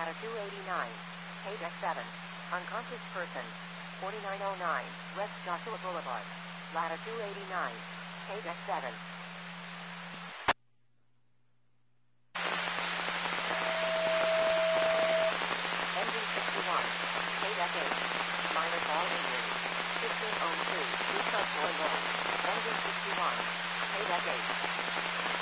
Ladder 289. Page X7. Unconscious person. 4909 West Joshua Boulevard. Ladder 289. Page X7.